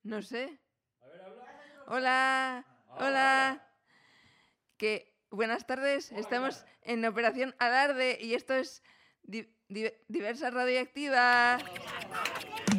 No sé. A ver, habla. Hola, hola. Buenas tardes. Hola, Estamos Pilar. en Operación Alarde y esto es Diversa Radioactiva.